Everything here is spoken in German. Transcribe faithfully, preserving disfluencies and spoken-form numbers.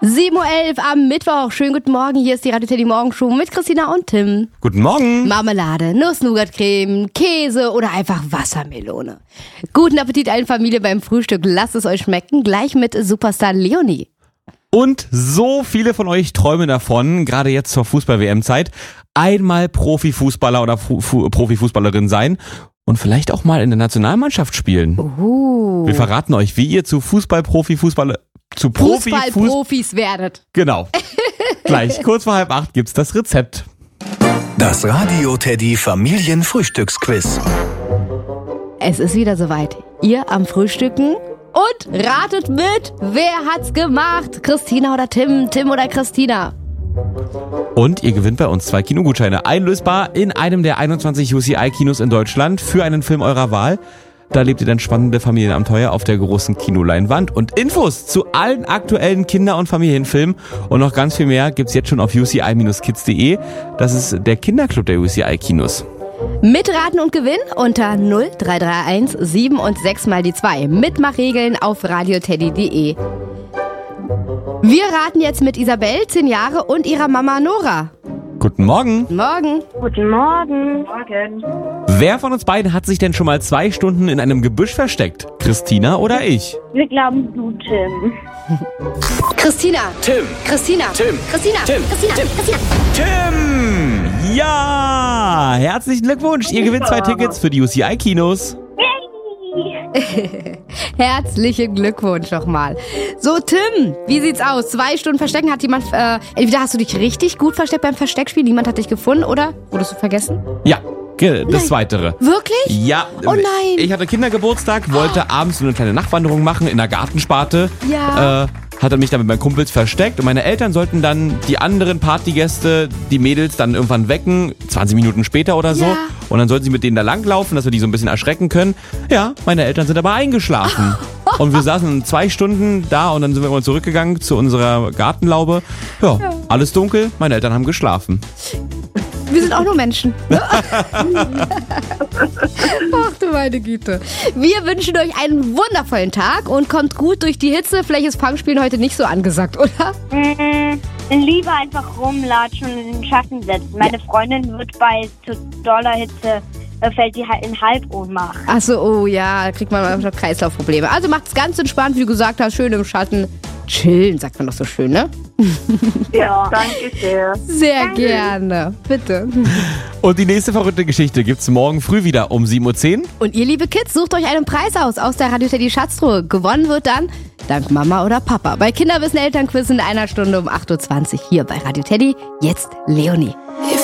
sieben Uhr elf am Mittwoch. Schönen guten Morgen. Hier ist die Radio Teddy Morgenshow mit Christina und Tim. Guten Morgen. Marmelade, Nuss-Nougat-Creme, Käse oder einfach Wassermelone. Guten Appetit allen Familie beim Frühstück. Lasst es euch schmecken. Gleich mit Superstar Leonie. Und so viele von euch träumen davon, gerade jetzt zur Fußball-W M-Zeit, einmal Profifußballer oder Fu- Fu- Profifußballerin sein und vielleicht auch mal in der Nationalmannschaft spielen. Uh. Wir verraten euch, wie ihr zu Fußball-Profi-Fußballer zu Profi Fußball-Profis werdet. Genau. Gleich kurz vor halb acht gibt's das Rezept. Das Radio Teddy Familienfrühstücksquiz. Es ist wieder soweit. Ihr am Frühstücken und ratet mit, wer hat's gemacht? Christina oder Tim? Tim oder Christina? Und ihr gewinnt bei uns zwei Kinogutscheine, einlösbar in einem der einundzwanzig U C I-Kinos in Deutschland für einen Film eurer Wahl. Da lebt ihr dann spannende Familienabenteuer auf der großen Kinoleinwand. Und Infos zu allen aktuellen Kinder- und Familienfilmen und noch ganz viel mehr gibt's jetzt schon auf u c i Bindestrich kids punkt de. Das ist der Kinderclub der U C I-Kinos. Mitraten und Gewinn unter null drei drei eins sieben und sechs mal die zwei. Mitmachregeln auf radioteddy punkt de. Wir raten jetzt mit Isabel, zehn Jahre, und ihrer Mama Nora. Guten Morgen. Morgen. Guten Morgen. Morgen. Wer von uns beiden hat sich denn schon mal zwei Stunden in einem Gebüsch versteckt? Christina oder ich? Wir glauben du, Tim. Christina. Tim. Christina. Tim. Christina. Tim. Christina. Tim. Christina. Tim! Ja! Herzlichen Glückwunsch. Ihr gewinnt zwei Tickets für die U C I-Kinos. Herzlichen Glückwunsch nochmal. So, Tim, wie sieht's aus? Zwei Stunden Verstecken, hat jemand, äh, entweder hast du dich richtig gut versteckt beim Versteckspiel, niemand hat dich gefunden, oder wurdest du vergessen? Ja, ge- das Nein. Weitere. Wirklich? Ja. Oh nein. Ich hatte Kindergeburtstag, wollte abends so eine kleine Nachtwanderung machen in der Gartensparte. Ja. Äh, hatte mich dann mit meinen Kumpels versteckt und meine Eltern sollten dann die anderen Partygäste, die Mädels, dann irgendwann wecken, zwanzig Minuten später oder so. Ja. Und dann sollten sie mit denen da langlaufen, dass wir die so ein bisschen erschrecken können. Ja, meine Eltern sind aber eingeschlafen. Und wir saßen zwei Stunden da und dann sind wir immer zurückgegangen zu unserer Gartenlaube. Ja, alles dunkel, meine Eltern haben geschlafen. Wir sind auch nur Menschen. Ach du meine Güte. Wir wünschen euch einen wundervollen Tag und kommt gut durch die Hitze. Vielleicht ist Fangspielen heute nicht so angesagt, oder? Mm, lieber einfach rumlatschen und in den Schatten setzen. Meine Freundin wird bei zu doller Hitze, äh, fällt die halt in Halbohnmacht. Achso, oh ja, da kriegt man manchmal Kreislaufprobleme. Also macht's ganz entspannt, wie du gesagt hast, schön im Schatten. Chillen, sagt man doch so schön, ne? Ja, danke sehr. Sehr Danke. gerne. Bitte. Und die nächste verrückte Geschichte gibt's morgen früh wieder um sieben Uhr zehn. Und ihr, liebe Kids, sucht euch einen Preis aus aus der Radio Teddy Schatztruhe. Gewonnen wird dann dank Mama oder Papa. Bei Kinderwissen Elternquiz in einer Stunde um acht Uhr zwanzig hier bei Radio Teddy. Jetzt Leonie. If